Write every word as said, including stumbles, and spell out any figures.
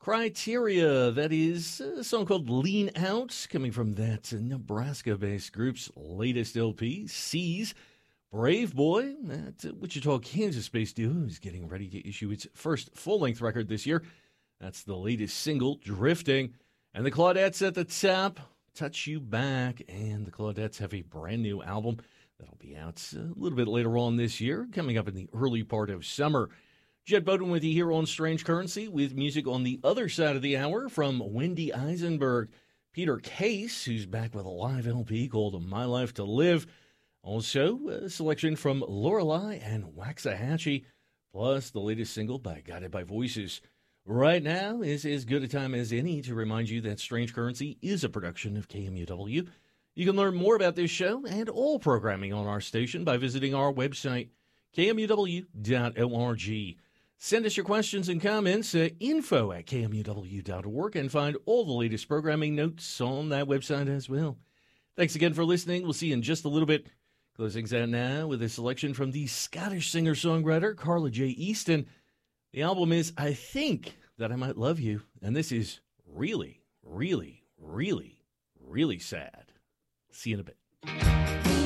Criteria, that is a song called Lean Out, coming from that Nebraska-based group's latest L P, Seas. Brave Boy, that Wichita, Kansas-based duo, is getting ready to issue its first full-length record this year. That's the latest single, Drifting. And the Claudettes at the top, Touch You Back. And the Claudettes have a brand new album that'll be out a little bit later on this year, coming up in the early part of summer. Jed Bowden with you here on Strange Currency with music on the other side of the hour from Wendy Eisenberg. Peter Case, who's back with a live L P called My Life to Live. Also, a selection from Lorelei and Waxahachie, plus the latest single by Guided by Voices. Right now is as good a time as any to remind you that Strange Currency is a production of K M U W. You can learn more about this show and all programming on our station by visiting our website, K M U W dot org. Send us your questions and comments at info at K M U W dot org and find all the latest programming notes on that website as well. Thanks again for listening. We'll see you in just a little bit. Closing things out now with a selection from the Scottish singer-songwriter Carla J. Easton. The album is I Think That I Might Love You, and this is really, really, really, really sad. See you in a bit.